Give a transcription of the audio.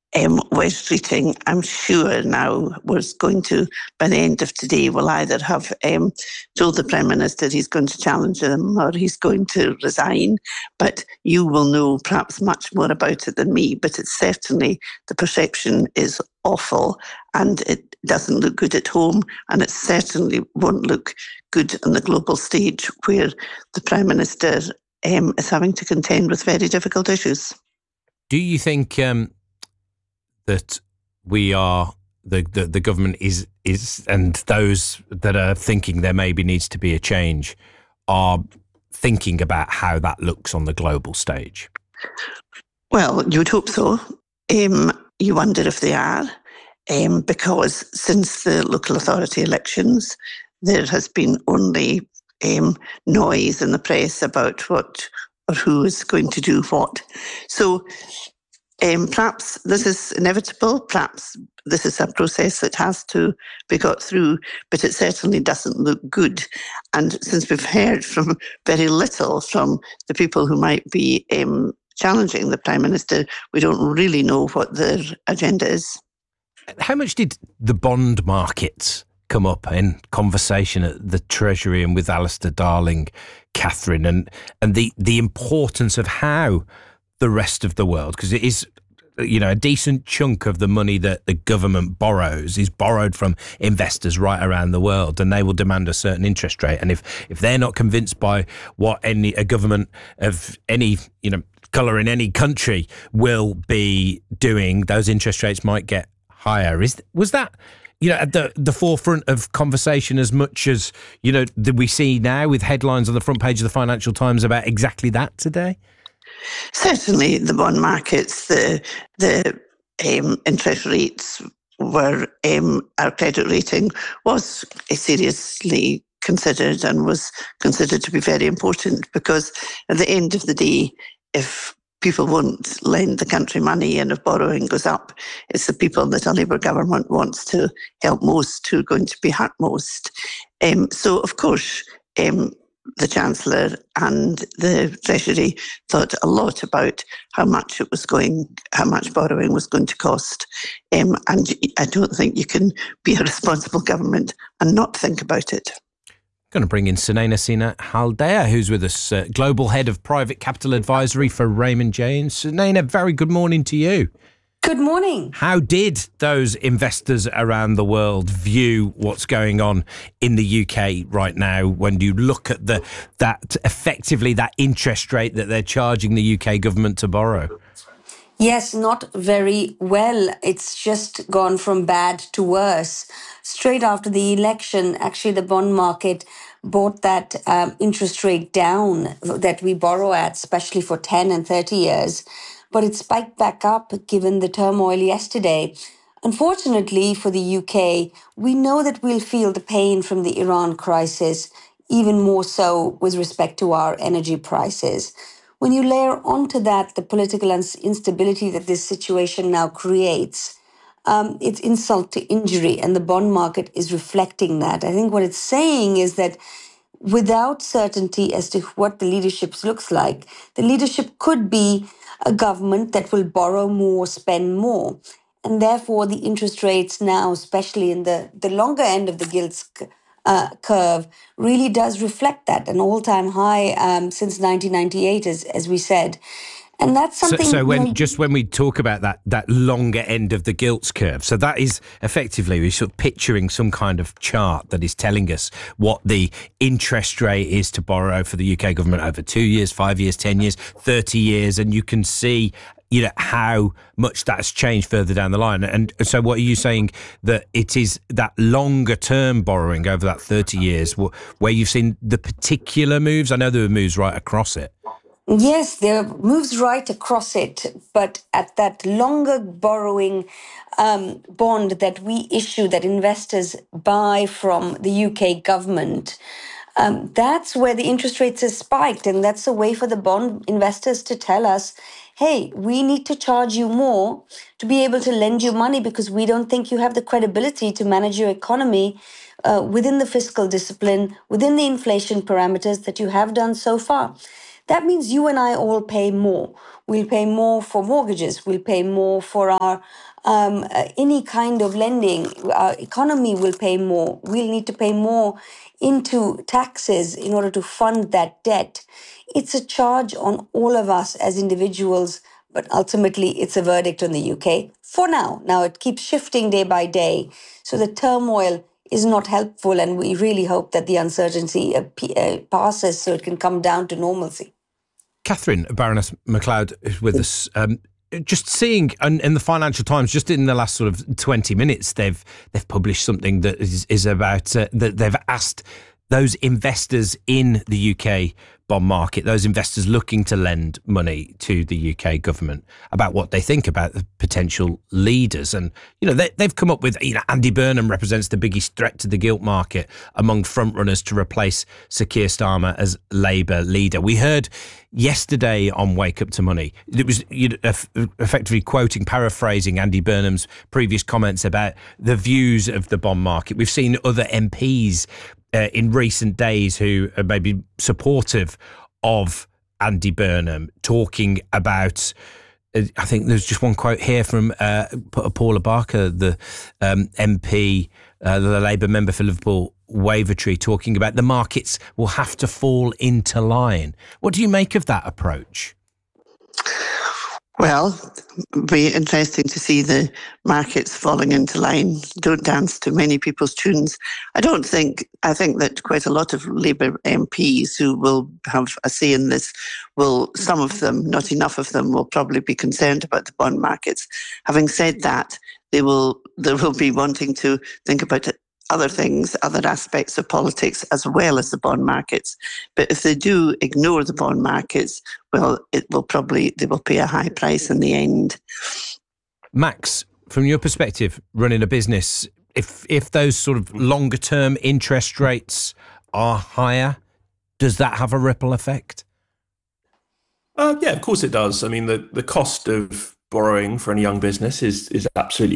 West Reading, I'm sure now was going to, by the end of today, will either have told the Prime Minister he's going to challenge them or he's going to resign. But you will know perhaps much more about it than me. But it's certainly, the perception is awful and it doesn't look good at home, and it certainly won't look good on the global stage where the Prime Minister is having to contend with very difficult issues. Do you think that we are, the government is, and those that are thinking there maybe needs to be a change, are thinking about how that looks on the global stage? Well, you would hope so. You wonder if they are, because since the local authority elections, there has been only noise in the press about what or who is going to do what. So perhaps this is inevitable, perhaps this is a process that has to be got through, but it certainly doesn't look good. And since we've heard from very little from the people who might be challenging the Prime Minister, we don't really know what their agenda is. How much did the bond markets come up in conversation at the Treasury and with Alistair Darling, Catherine, and the importance of how the rest of the world, because it is, a decent chunk of the money that the government borrows is borrowed from investors right around the world, and they will demand a certain interest rate. And if they're not convinced by what a government of any, colour in any country will be doing, those interest rates might get higher. Was that at the forefront of conversation as much as that we see now with headlines on the front page of the Financial Times about exactly that today? Certainly, the bond markets, the interest rates were, our credit rating was seriously considered and was considered to be very important, because at the end of the day, if people won't lend the country money and if borrowing goes up, it's the people that a Labour government wants to help most who are going to be hurt most. So, of course, the Chancellor and the Treasury thought a lot about how much borrowing was going to cost. And I don't think you can be a responsible government and not think about it. Going to bring in Sunaina Sina Haldea, who's with us, Global Head of Private Capital Advisory for Raymond James. Sunaina, very good morning to you. Good morning. How did those investors around the world view what's going on in the UK right now when you look at that interest rate that they're charging the UK government to borrow? Yes, not very well. It's just gone from bad to worse. Straight after the election, actually, the bond market brought that interest rate down that we borrow at, especially for 10 and 30 years. But it spiked back up given the turmoil yesterday. Unfortunately for the UK, we know that we'll feel the pain from the Iran crisis, even more so with respect to our energy prices. When you layer onto that the political instability that this situation now creates, it's insult to injury, and the bond market is reflecting that. I think what it's saying is that without certainty as to what the leadership looks like, the leadership could be a government that will borrow more, spend more. And therefore, the interest rates now, especially in the longer end of the gilt curve, really does reflect that, an all-time high since 1998, as we said. And that's something. So when we talk about that longer end of the gilt curve, so that is effectively we're sort of picturing some kind of chart that is telling us what the interest rate is to borrow for the UK government over 2 years, 5 years, 10 years, 30 years, and you can see how much that's changed further down the line. And so what are you saying, that it is that longer term borrowing over that 30 years where you've seen the particular moves? I know there were moves right across it. Yes, there are moves right across it, but at that longer borrowing bond that we issue, that investors buy from the UK government, that's where the interest rates have spiked, and that's a way for the bond investors to tell us, hey, we need to charge you more to be able to lend you money because we don't think you have the credibility to manage your economy within the fiscal discipline, within the inflation parameters that you have done so far. that means you and I all pay more. We'll pay more for mortgages. We'll pay more for our any kind of lending. Our economy will pay more. We'll need to pay more into taxes in order to fund that debt. It's a charge on all of us as individuals, but ultimately it's a verdict on the UK for now. Now it keeps shifting day by day. So the turmoil is not helpful, and we really hope that the uncertainty passes so it can come down to normalcy. Catherine, Baroness MacLeod is with us. Just seeing in the Financial Times, just in the last sort of 20 minutes, they've published something that is about that they've asked those investors in the UK bond market, those investors looking to lend money to the UK government, about what they think about the potential leaders. And, they've come up with, Andy Burnham represents the biggest threat to the gilt market among frontrunners to replace Sir Keir Starmer as Labour leader. We heard yesterday on Wake Up to Money, it was effectively paraphrasing Andy Burnham's previous comments about the views of the bond market. We've seen other MPs in recent days who are maybe supportive of Andy Burnham talking about, I think there's just one quote here from Paula Barker, the MP, the Labour member for Liverpool Wavertree, talking about the markets will have to fall into line. What do you make of that approach? Well, be interesting to see the markets falling into line. Don't dance to many people's tunes. I think that quite a lot of Labour MPs who will have a say in this some of them, not enough of them, will probably be concerned about the bond markets. Having said that, they will be wanting to think about other things, other aspects of politics as well as the bond markets. But if they do ignore the bond markets, well, they will pay a high price in the end. Max, from your perspective, running a business, if those sort of longer term interest rates are higher, does that have a ripple effect? Yeah, of course it does. I mean, the cost of borrowing for any young business is absolutely